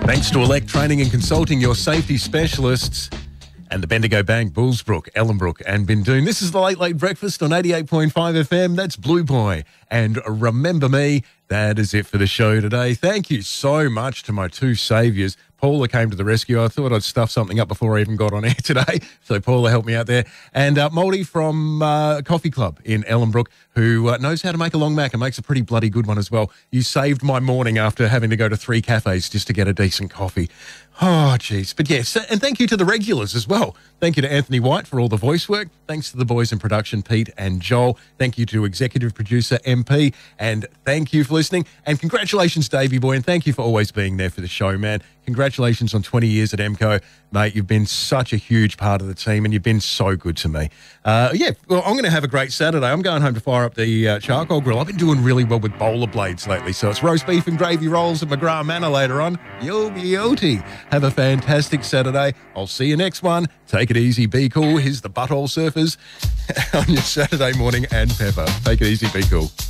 Thanks to Elect Training and Consulting, your safety specialists, and the Bendigo Bank, Bullsbrook, Ellenbrook and Bindoon. This is the Late Late Breakfast on 88.5 FM. That's Blue Boy. And remember me, that is it for the show today. Thank you so much to my two saviours. Paula came to the rescue. I thought I'd stuff something up before I even got on air today. So Paula helped me out there. And Moldy from Coffee Club in Ellenbrook, who knows how to make a long mac and makes a pretty bloody good one as well. You saved my morning after having to go to 3 cafes just to get a decent coffee. Oh, jeez. But yes, and thank you to the regulars as well. Thank you to Anthony White for all the voice work. Thanks to the boys in production, Pete and Joel. Thank you to executive producer, MP. And thank you for listening. And congratulations, Davey Boy. And thank you for always being there for the show, man. Congratulations on 20 years at MCO. Mate, you've been such a huge part of the team and you've been so good to me. Well, I'm going to have a great Saturday. I'm going home to fire up the charcoal grill. I've been doing really well with bowler blades lately, so it's roast beef and gravy rolls at McGrath Manor later on. Yo, beauty. Have a fantastic Saturday. I'll see you next one. Take it easy, be cool. Here's the Butthole Surfers on your Saturday morning and Pepper. Take it easy, be cool.